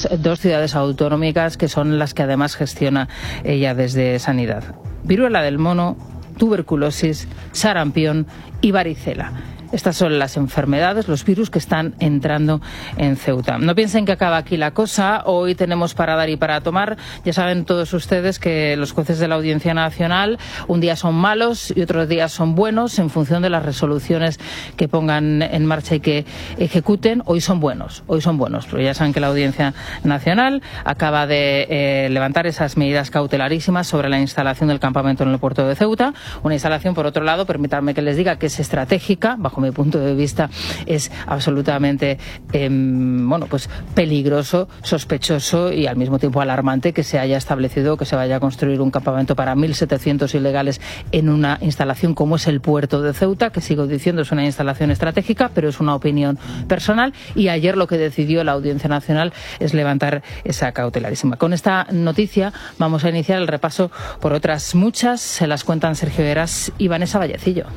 otras 2 ciudades autonómicas que son las que además gestiona ella desde Sanidad. Viruela del mono, tuberculosis, sarampión y varicela. Estas son las enfermedades, los virus que están entrando en Ceuta. No piensen que acaba aquí la cosa. Hoy tenemos para dar y para tomar. Ya saben todos ustedes que los jueces de la Audiencia Nacional un día son malos y otros días son buenos en función de las resoluciones que pongan en marcha y que ejecuten. Hoy son buenos, pero ya saben que la Audiencia Nacional acaba de levantar esas medidas cautelarísimas sobre la instalación del campamento en el puerto de Ceuta. Una instalación, por otro lado, permítanme que les diga que es estratégica, bajo mi punto de vista es absolutamente peligroso, sospechoso y al mismo tiempo alarmante que se haya establecido que se vaya a construir un campamento para 1.700 ilegales en una instalación como es el puerto de Ceuta, que sigo diciendo es una instalación estratégica, pero es una opinión personal, y ayer lo que decidió la Audiencia Nacional es levantar esa cautelarísima. Con esta noticia vamos a iniciar el repaso por otras muchas, se las cuentan Sergio Heras y Vanessa Vallecillo.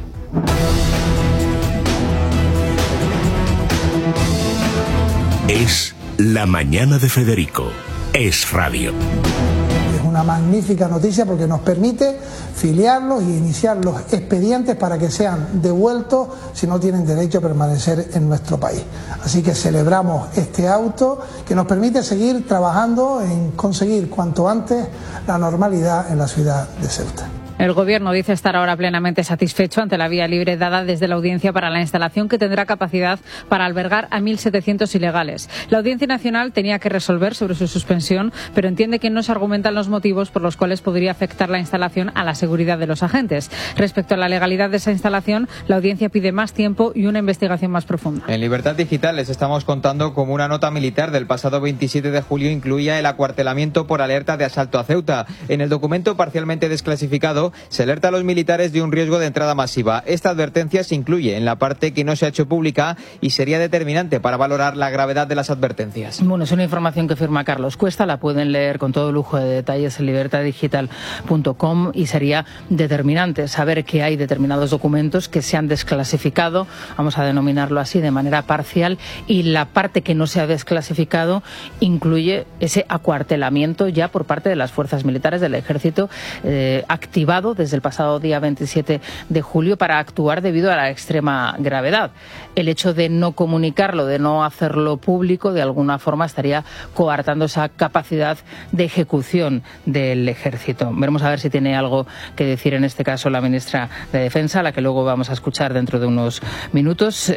Es la mañana de Federico. Es radio. Es una magnífica noticia porque nos permite filiarlos y iniciar los expedientes para que sean devueltos si no tienen derecho a permanecer en nuestro país. Así que celebramos este auto que nos permite seguir trabajando en conseguir cuanto antes la normalidad en la ciudad de Ceuta. El Gobierno dice estar ahora plenamente satisfecho ante la vía libre dada desde la Audiencia para la instalación que tendrá capacidad para albergar a 1.700 ilegales. La Audiencia Nacional tenía que resolver sobre su suspensión, pero entiende que no se argumentan los motivos por los cuales podría afectar la instalación a la seguridad de los agentes. Respecto a la legalidad de esa instalación, la Audiencia pide más tiempo y una investigación más profunda. En Libertad Digital les estamos contando cómo una nota militar del pasado 27 de julio incluía el acuartelamiento por alerta de asalto a Ceuta. En el documento parcialmente desclasificado se alerta a los militares de un riesgo de entrada masiva. Esta advertencia se incluye en la parte que no se ha hecho pública y sería determinante para valorar la gravedad de las advertencias. Bueno, es una información que firma Carlos Cuesta, la pueden leer con todo lujo de detalles en libertaddigital.com y sería determinante saber que hay determinados documentos que se han desclasificado, vamos a denominarlo así, de manera parcial, y la parte que no se ha desclasificado incluye ese acuartelamiento ya por parte de las fuerzas militares del Ejército activado desde el pasado día 27 de julio para actuar debido a la extrema gravedad. El hecho de no comunicarlo, de no hacerlo público, de alguna forma estaría coartando esa capacidad de ejecución del Ejército. Veremos a ver si tiene algo que decir en este caso la ministra de Defensa, a la que luego vamos a escuchar dentro de unos minutos.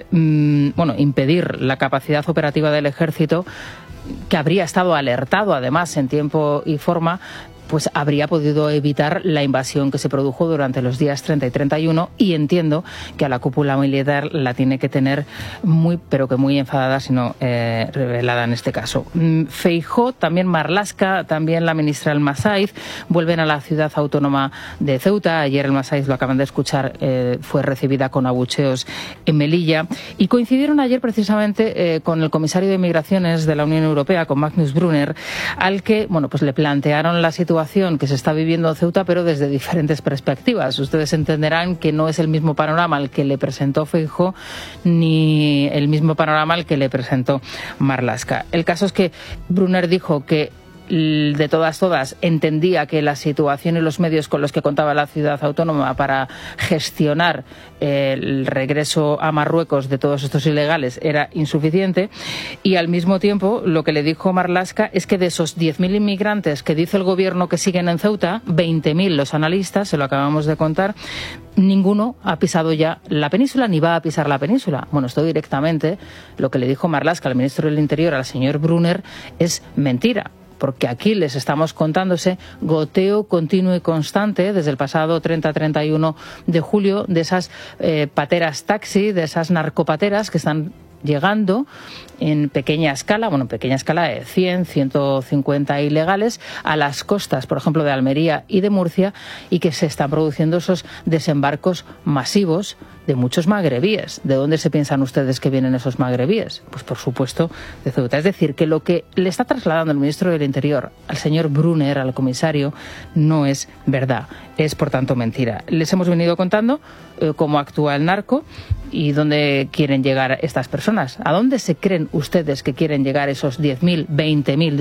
Impedir la capacidad operativa del Ejército, que habría estado alertado además en tiempo y forma, pues habría podido evitar la invasión que se produjo durante los días 30 y 31, y entiendo que a la cúpula militar la tiene que tener muy, pero que muy enfadada, si no revelada en este caso. Feijóo, también Marlaska, también la ministra El-Masaiz vuelven a la ciudad autónoma de Ceuta. Ayer El-Masaiz, lo acaban de escuchar, fue recibida con abucheos en Melilla, y coincidieron ayer precisamente con el comisario de Migraciones de la Unión Europea, con Magnus Brunner, al que le plantearon la situación que se está viviendo en Ceuta, pero desde diferentes perspectivas. Ustedes entenderán que no es el mismo panorama al que le presentó Feijóo ni el mismo panorama al que le presentó Marlaska. El caso es que Brunner dijo que de todas entendía que la situación y los medios con los que contaba la ciudad autónoma para gestionar el regreso a Marruecos de todos estos ilegales era insuficiente, y al mismo tiempo lo que le dijo Marlaska es que de esos 10.000 inmigrantes que dice el gobierno que siguen en Ceuta, 20.000 los analistas, se lo acabamos de contar, ninguno ha pisado ya la península ni va a pisar la península. Bueno, esto directamente, lo que le dijo Marlaska al ministro del Interior, al señor Brunner, es mentira. Porque aquí les estamos contándose goteo continuo y constante desde el pasado 30-31 de julio de esas pateras taxi, de esas narcopateras que están llegando en pequeña escala, de 100, 150 ilegales a las costas, por ejemplo, de Almería y de Murcia, y que se están produciendo esos desembarcos masivos de muchos magrebíes. ¿De dónde se piensan ustedes que vienen esos magrebíes? Pues por supuesto de Ceuta. Es decir, que lo que le está trasladando el ministro del Interior al señor Brunner, al comisario, no es verdad, es por tanto mentira. Les hemos venido contando cómo actúa el narco y dónde quieren llegar estas personas. ¿A dónde se creen ustedes que quieren llegar esos 10.000, 20.000